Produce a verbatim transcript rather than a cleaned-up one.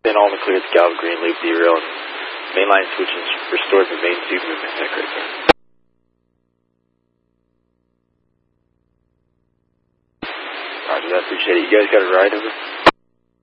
Then all in the clear at the Galva Green Loop derail and mainline switches restored the main tube movement tech right there. Roger that, appreciate it. You guys got a ride over?